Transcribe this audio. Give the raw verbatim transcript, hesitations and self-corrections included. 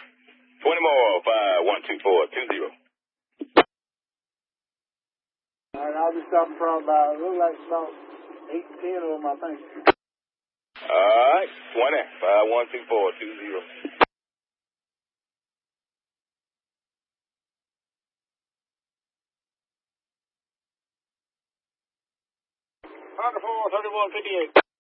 twenty more, five, one, two, four, two, zero. All right, I'll be stopping from about, it looks like about eight, ten of them, I think. All right, twenty, five, one, two, four, two, zero. Four, thirty-one, fifty-eight.